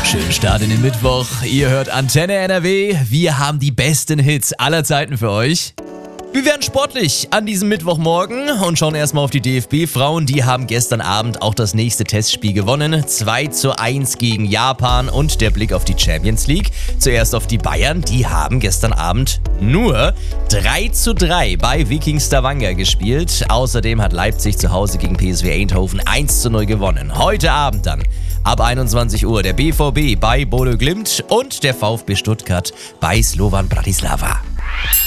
Schönen Start in den Mittwoch. Ihr hört Antenne NRW. Wir haben die besten Hits aller Zeiten für euch. Wir werden sportlich an diesem Mittwochmorgen und schauen erstmal auf die DFB-Frauen. Die haben gestern Abend auch das nächste Testspiel gewonnen. 2:1 gegen Japan und der Blick auf die Champions League. Zuerst auf die Bayern. Die haben gestern Abend nur 3:3 bei Viking Stavanger gespielt. Außerdem hat Leipzig zu Hause gegen PSV Eindhoven 1:0 gewonnen. Heute Abend dann ab 21 Uhr der BVB bei Bodø Glimt und der VfB Stuttgart bei Slovan Bratislava.